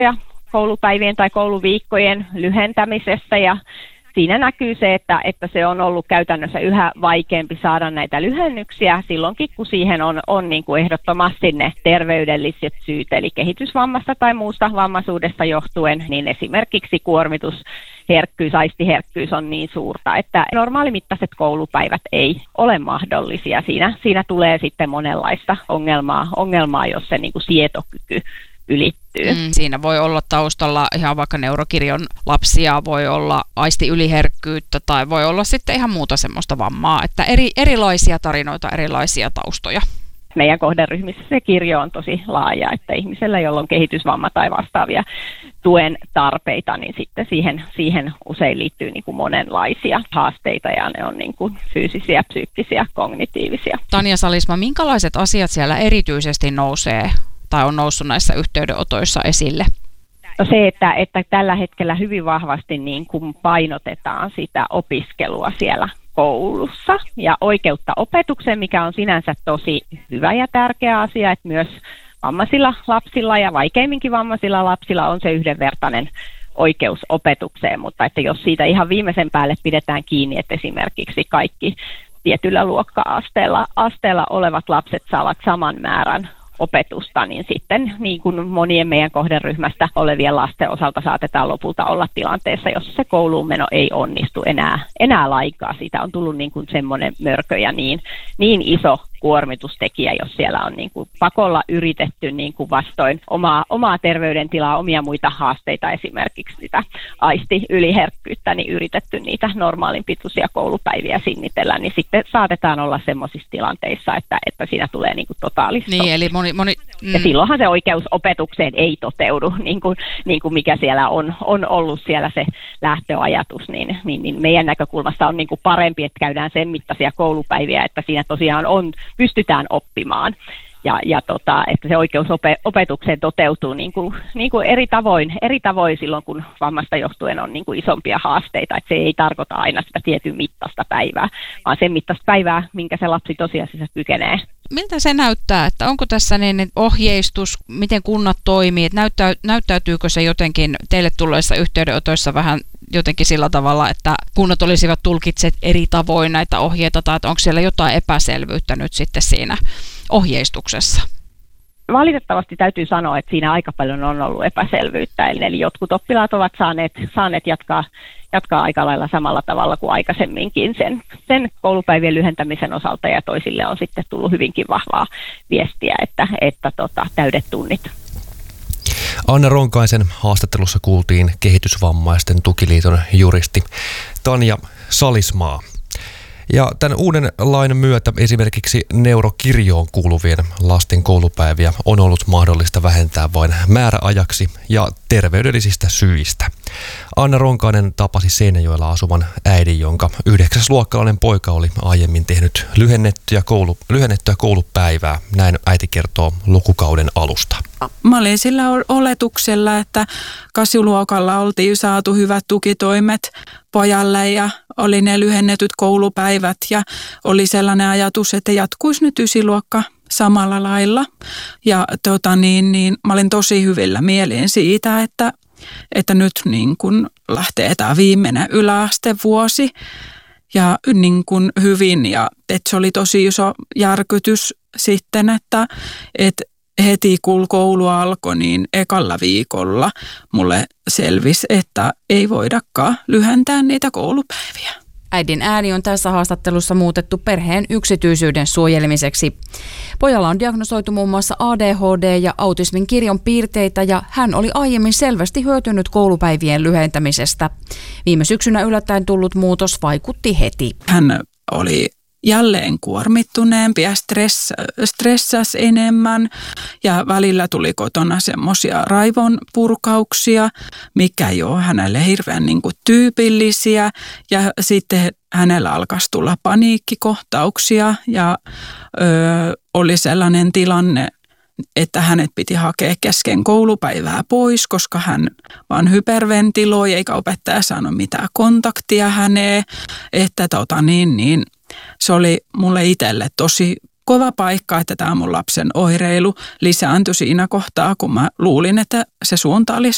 koulupäivien tai kouluviikkojen lyhentämisessä ja siinä näkyy se, että se on ollut käytännössä yhä vaikeampi saada näitä lyhennyksiä silloinkin, kun siihen on niin kuin ehdottomasti ne terveydelliset syyt, eli kehitysvammasta tai muusta vammaisuudesta johtuen, niin esimerkiksi kuormitusherkkyys, aistiherkkyys on niin suurta, että normaalimittaiset koulupäivät ei ole mahdollisia. Siinä tulee sitten monenlaista ongelmaa, jos se niin kuin sietokyky ylittyy. Siinä voi olla taustalla ihan vaikka neurokirjon lapsia, voi olla aistiyliherkkyyttä tai voi olla sitten ihan muuta semmoista vammaa, että erilaisia tarinoita, erilaisia taustoja. Meidän kohderyhmissä se kirjo on tosi laaja, että ihmisellä, jolla on kehitysvamma tai vastaavia tuen tarpeita, niin sitten siihen usein liittyy niin kuin monenlaisia haasteita ja ne on niin kuin fyysisiä, psyykkisiä, kognitiivisia. Tanja Salisma, minkälaiset asiat siellä erityisesti nousee tai on noussut näissä yhteydenotoissa esille? No se, että tällä hetkellä hyvin vahvasti niin kuin painotetaan sitä opiskelua siellä koulussa ja oikeutta opetukseen, mikä on sinänsä tosi hyvä ja tärkeä asia, että myös vammaisilla lapsilla ja vaikeimminkin vammaisilla lapsilla on se yhdenvertainen oikeus opetukseen, mutta että jos siitä ihan viimeisen päälle pidetään kiinni, että esimerkiksi kaikki tietyllä luokka-asteella olevat lapset saavat saman määrän opetusta, niin sitten niin kuin monien meidän kohderyhmästä olevien lasten osalta saatetaan lopulta olla tilanteessa, jossa se kouluun meno ei onnistu enää lainkaan. Siitä on tullut niin kuin semmoinen mörkö ja niin iso kuormitustekijä, jos siellä on niin kuin pakolla yritetty niin kuin vastoin omaa terveydentilaa, omia muita haasteita, esimerkiksi sitä aistiyliherkkyyttä, niin yritetty niitä normaalin pituisia koulupäiviä sinnitellä, niin sitten saatetaan olla semmoisissa tilanteissa, että siinä tulee niin kuin totaalista. Niin, eli Ja silloinhan se oikeus opetukseen ei toteudu, niin kuin mikä siellä on ollut siellä se lähtöajatus, niin meidän näkökulmasta on niin kuin parempi, että käydään sen mittaisia koulupäiviä, että siinä tosiaan pystytään oppimaan. Ja että se oikeus opetukseen toteutuu niin kuin eri tavoin silloin, kun vammasta johtuen on niin kuin isompia haasteita. Että se ei tarkoita aina sitä tietyn mittaista päivää, vaan sen mittaista päivää, minkä se lapsi tosiasiassa kykenee. Miltä se näyttää, että onko tässä niin ohjeistus, miten kunnat toimii, että näyttäytyykö se jotenkin teille tulleissa yhteydenotoissa vähän jotenkin sillä tavalla, että kunnat olisivat tulkitseet eri tavoin näitä ohjeita, tai onko siellä jotain epäselvyyttä nyt sitten siinä ohjeistuksessa? Valitettavasti täytyy sanoa, että siinä aika paljon on ollut epäselvyyttä, eli jotkut oppilaat ovat saaneet jatkaa aika lailla samalla tavalla kuin aikaisemminkin sen koulupäivien lyhentämisen osalta, ja toisille on sitten tullut hyvinkin vahvaa viestiä, että täydet tunnit. Anna Ronkaisen haastattelussa kuultiin Kehitysvammaisten tukiliiton juristi Tanja Salismaa. Ja tämän uuden lain myötä esimerkiksi neurokirjoon kuuluvien lasten koulupäiviä on ollut mahdollista vähentää vain määräajaksi ja terveydellisistä syistä. Anna Ronkainen tapasi Seinäjoella asuvan äidin, jonka 9-luokkalainen poika oli aiemmin tehnyt lyhennettyä koulupäivää. Näin äiti kertoo lukukauden alusta. Mä olin sillä oletuksella, että 8-luokalla oltiin saatu hyvät tukitoimet pojalle ja oli ne lyhennetyt koulupäivät ja oli sellainen ajatus, että jatkuisi nyt 9-luokka samalla lailla. Ja mä olin tosi hyvillä mielin siitä, että nyt niin kun lähtee tämä viimeinen yläastevuosi ja niin kun hyvin. Ja että se oli tosi iso järkytys sitten, että heti kun koulu alkoi, niin ekalla viikolla mulle selvisi, että ei voidakaan lyhentää niitä koulupäiviä. Äidin ääni on tässä haastattelussa muutettu perheen yksityisyyden suojelemiseksi. Pojalla on diagnosoitu muun muassa ADHD ja autismin kirjon piirteitä ja hän oli aiemmin selvästi hyötynyt koulupäivien lyhentämisestä. Viime syksynä yllättäen tullut muutos vaikutti heti. Hän oli jälleen kuormittuneempi ja stressasi enemmän ja välillä tuli kotona semmoisia raivon purkauksia, mikä ei ole hänelle hirveän niin kuin tyypillisiä ja sitten hänellä alkaisi tulla paniikkikohtauksia ja oli sellainen tilanne, että hänet piti hakea kesken koulupäivää pois, koska hän vaan hyperventiloi eikä opettaja saanut mitään kontaktia häneen, että se oli mulle itselle tosi kova paikka, että tämä mun lapsen oireilu lisääntyi siinä kohtaa, kun mä luulin, että se suunta olisi